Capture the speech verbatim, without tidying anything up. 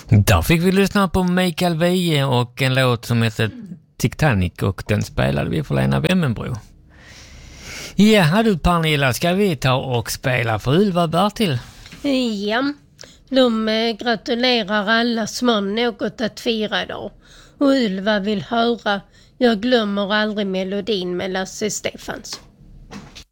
Där fick vi lyssna på Mikael Wiehe och en låt som heter Titanic, och den spelade vi för Lena Wemmenbro. Ja, du Pernilla, ska vi ta och spela för Ylva Bertil? Ja, de gratulerar alla små något att fira idag. Och Ylva vill höra Jag glömmer aldrig melodin med Lasse Stefans.